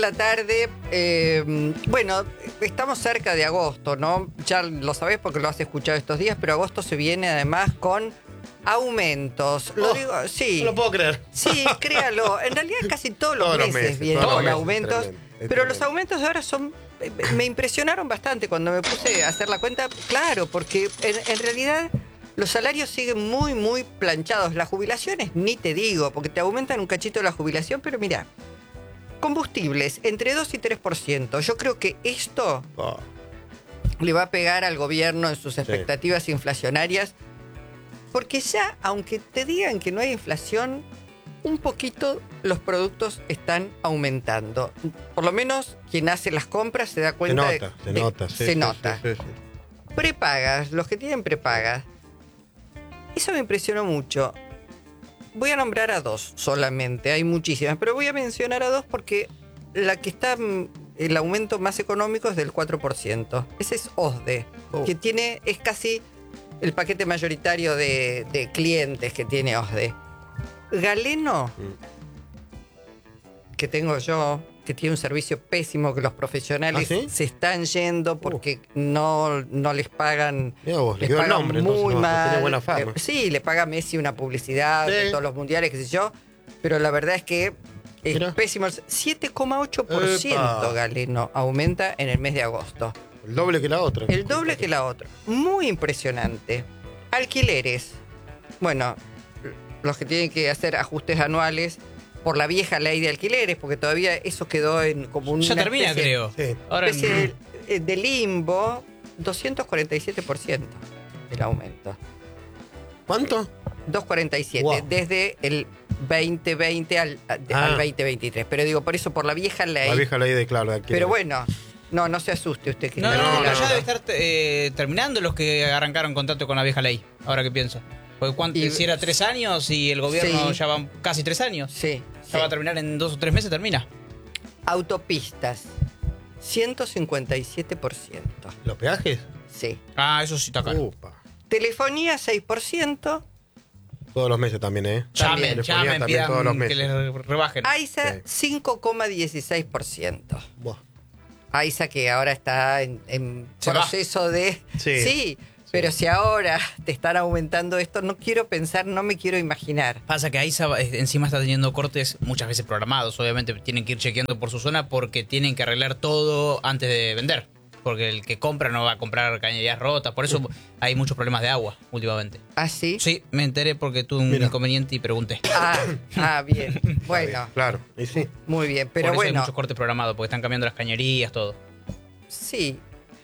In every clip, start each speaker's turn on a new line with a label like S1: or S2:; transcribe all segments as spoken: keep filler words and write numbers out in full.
S1: La tarde, eh, bueno, estamos cerca de agosto, ¿no? Ya lo sabés porque lo has escuchado estos días, pero agosto se viene además con aumentos. Lo
S2: Oh,
S1: digo, sí.
S2: No lo puedo creer.
S1: Sí, créalo. En realidad casi todos los
S2: Todos los
S1: meses,
S2: meses,
S1: vienen
S2: todos
S1: con
S2: los meses,
S1: aumentos.
S2: es tremendo, es
S1: pero
S2: tremendo.
S1: los aumentos de ahora son... Me impresionaron bastante cuando me puse a hacer la cuenta. Claro, porque en, en realidad los salarios siguen muy, muy planchados. Las jubilaciones, ni te digo, porque te aumentan un cachito la jubilación, pero mirá. Combustibles, entre dos y tres por ciento. Yo creo que esto
S2: Oh,
S1: le va a pegar al gobierno en sus
S2: Sí.
S1: expectativas inflacionarias, porque ya, aunque te digan que no hay inflación, un poquito los productos están aumentando. Por lo menos quien hace las compras se da
S2: se
S1: cuenta
S2: nota,
S1: de,
S2: se
S1: de-
S2: nota. sí,
S1: se
S2: sí,
S1: nota.
S2: sí, sí, sí.
S1: Prepagas, los que tienen prepagas. Eso me impresionó mucho. Voy a nombrar a dos solamente, hay muchísimas, pero voy a mencionar a dos porque la que está, mm, el aumento más económico es del cuatro por ciento. Ese es OSDE,
S2: Oh.
S1: que tiene, es casi el paquete mayoritario de, de clientes que tiene OSDE. Galeno, que tengo yo, que tiene un servicio pésimo, que los profesionales
S2: ¿Ah, sí?
S1: se están yendo porque no, no les pagan,
S2: Mirá vos, le
S1: les
S2: quedó el
S1: pagan
S2: nombre, entonces,
S1: muy
S2: no,
S1: mal.
S2: tiene buena fama.
S1: Eh, sí, le paga Messi una publicidad
S2: Sí.
S1: de todos los mundiales, qué sé yo, pero la verdad es que es
S2: Mirá.
S1: pésimo. siete coma ocho por ciento
S2: Epa.
S1: Galeno aumenta en el mes de agosto.
S2: El doble que la otra.
S1: El doble que la otra. Muy impresionante. Alquileres. Bueno, los que tienen que hacer ajustes anuales por la vieja ley de alquileres, porque todavía eso quedó en como una
S3: Ya termina,
S1: especie,
S3: creo.
S2: Sí.
S3: Ahora
S1: especie de, de limbo. doscientos cuarenta y siete por ciento el aumento.
S2: ¿Cuánto?
S1: doscientos cuarenta y siete.
S2: Wow.
S1: Desde el veinte veinte al, al
S2: Ah.
S1: veinte veintitrés. Pero digo, por eso, por la vieja ley.
S2: La vieja ley de claro. de alquiler.
S1: Pero bueno, no, no se asuste usted. Que
S3: No, no,
S1: está
S3: no,
S1: de
S3: pero
S1: la-
S3: ya debe estar eh, terminando los que arrancaron contrato con la vieja ley, ahora que pienso. Porque cuánto,
S1: Y-
S3: si era tres años y el gobierno
S1: Sí.
S3: ya van casi tres años.
S1: Sí,
S3: Ya
S1: sí.
S3: va a terminar en dos o tres meses, termina.
S1: Autopistas, ciento cincuenta y siete por ciento.
S2: ¿Los peajes?
S1: Sí.
S3: Ah, eso sí está caro.
S2: Upa.
S1: Telefonía, seis por ciento.
S2: Todos los meses también, ¿eh?
S3: Llamen,
S2: Telefonía
S3: llamen,
S2: también
S3: pidan
S2: todos los
S3: que
S2: meses.
S3: les rebajen.
S1: AISA,
S2: Sí.
S1: cinco coma dieciséis por ciento.
S2: Buah.
S1: AISA que ahora está en, en
S3: Se va.
S1: proceso de...
S2: Sí.
S1: pero si ahora te están aumentando esto, no quiero pensar, no me quiero imaginar.
S3: Pasa que AISA eh, encima está teniendo cortes muchas veces programados. Obviamente tienen que ir chequeando por su zona porque tienen que arreglar todo antes de vender. Porque el que compra no va a comprar cañerías rotas. Por eso hay muchos problemas de agua últimamente.
S1: ¿Ah, sí?
S3: Sí, me enteré porque tuve un
S2: Mira.
S3: inconveniente y pregunté.
S1: Ah, ah, bien. Bueno,
S2: Claro, y sí.
S1: muy bien. Pero
S3: por eso hay
S1: bueno,
S3: muchos cortes programados porque están cambiando las cañerías, todo.
S1: sí.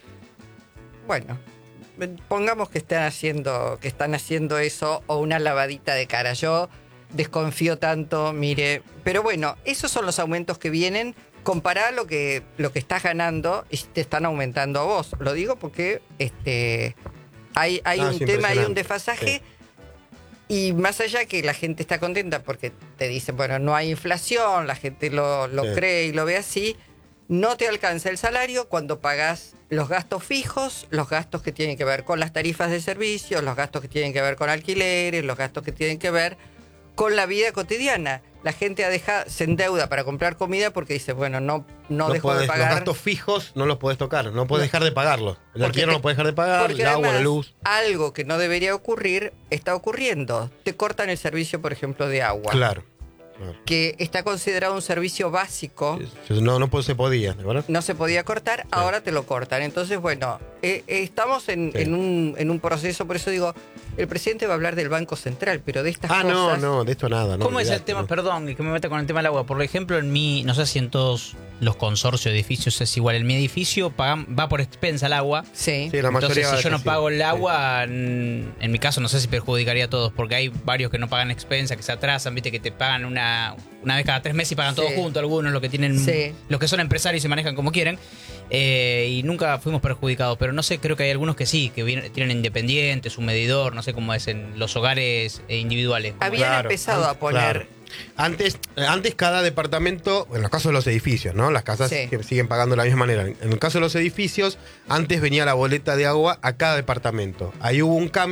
S1: Bueno, pongamos que están haciendo, que están haciendo eso o una lavadita de cara. Yo desconfío tanto, mire. Pero bueno, esos son los aumentos que vienen. Compará lo que, lo que estás ganando y te están aumentando a vos. Lo digo porque este hay, hay
S2: Ah,
S1: un
S2: es
S1: tema, hay un
S2: impresionante.
S1: desfasaje. Y más allá que la gente está contenta porque te dicen, bueno, no hay inflación, la gente lo, lo
S2: Sí.
S1: cree y lo ve así, no te alcanza el salario cuando pagas los gastos fijos, los gastos que tienen que ver con las tarifas de servicios, los gastos que tienen que ver con alquileres, los gastos que tienen que ver con la vida cotidiana. La gente ha dejado, se endeuda para comprar comida porque dice, bueno, no, no
S2: No
S1: dejo
S2: podés-
S1: de pagar.
S2: Los gastos fijos no los podés tocar, no podés dejar de pagarlos. El
S1: Porque
S2: alquiler
S1: te-
S2: no lo podés dejar de pagar,
S1: Porque
S2: el agua, la
S1: además,
S2: luz.
S1: algo que no debería ocurrir está ocurriendo. Te cortan el servicio, por ejemplo, de agua.
S2: Claro. claro.
S1: Que está considerado un servicio básico,
S2: No, no se podía, ¿verdad?
S1: no se podía cortar, ahora te lo cortan. Entonces, bueno, eh, eh, estamos en,
S2: Sí.
S1: en, un, en un proceso, por eso digo, el presidente va a hablar del Banco Central, pero de estas
S2: Ah, no,
S1: cosas...
S2: no, de esto nada. No,
S3: ¿Cómo es el
S2: olvidate,
S3: tema?
S2: no.
S3: Perdón, que me meta con el tema del agua. Por ejemplo, en mi, no sé si en todos los consorcios de edificios es igual. En mi edificio pagan, va por expensa el agua.
S1: Sí.
S2: Sí, la mayoría
S3: Entonces, si yo
S2: es
S3: no
S2: así.
S3: pago el
S2: Sí.
S3: agua, en, en mi caso no sé si perjudicaría a todos, porque hay varios que no pagan expensa, que se atrasan, viste, que te pagan una, una vez cada tres meses y pagan
S1: Sí.
S3: todos juntos, algunos, los que tienen,
S1: Sí.
S3: los que son empresarios y se manejan como quieren, eh, y nunca fuimos perjudicados, pero no sé, creo que hay algunos que sí, que vienen- tienen independiente, su medidor, no sé cómo es en los hogares eh, individuales.
S1: Habían
S2: Claro,
S1: empezado a
S2: antes-
S1: poner...
S2: claro. Antes, eh, antes cada departamento, en los casos de los edificios, ¿no? Las casas
S1: Sí.
S2: que siguen pagando de la misma manera. En el caso de los edificios, antes venía la boleta de agua a cada departamento. Ahí hubo un cambio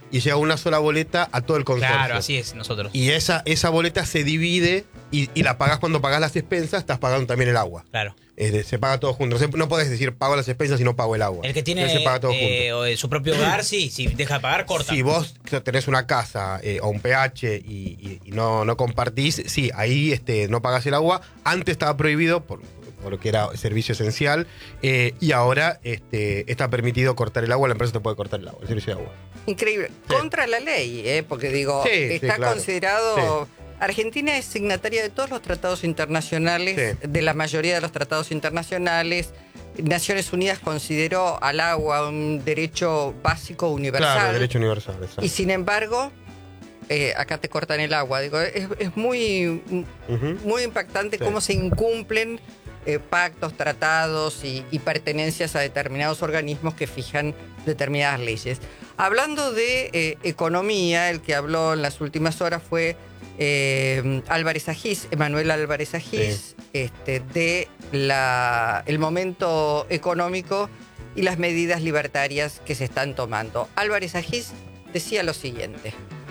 S2: y llega una sola boleta a todo el consorcio.
S3: Claro, así es nosotros.
S2: Y esa, esa boleta se divide y, y la pagás cuando pagás las expensas, estás pagando también el agua.
S3: Claro.
S2: Es de- se paga todo junto. No, se- no podés decir pago las expensas y no pago el agua.
S3: El que tiene
S2: Se paga todo
S3: eh,
S2: junto.
S3: o de su propio hogar, sí, si deja de pagar, corta.
S2: Si vos tenés una casa eh, o un P H y, y- y no, no compartís, sí, ahí este, no pagás el agua. Antes estaba prohibido por, por lo que era servicio esencial eh, y ahora este, está permitido cortar el agua. La empresa te puede cortar el agua, el servicio de agua.
S1: Increíble.
S2: Sí.
S1: Contra la ley, ¿eh? Porque digo,
S2: Sí, sí,
S1: está
S2: claro.
S1: considerado... Argentina es signataria de todos los tratados internacionales,
S2: Sí.
S1: de la mayoría de los tratados internacionales. Naciones Unidas consideró al agua un derecho básico universal.
S2: Claro, derecho universal. exacto.
S1: Y sin embargo, eh, acá te cortan el agua. Digo, es, es muy,
S2: Ujú.
S1: muy impactante
S2: Sí.
S1: cómo se incumplen eh, pactos, tratados y, y pertenencias a determinados organismos que fijan determinadas leyes. Hablando de eh, economía, el que habló en las últimas horas fue eh, Álvarez Agís, Emanuel Álvarez Agís, este, de la, el momento económico y las medidas libertarias que se están tomando. Álvarez Agís decía lo siguiente.